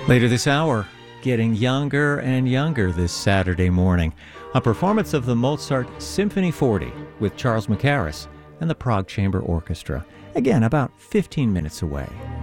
Later this hour, getting younger and younger this Saturday morning. A performance of the Mozart Symphony 40 with Charles Mackerras and the Prague Chamber Orchestra. Again, about 15 minutes away.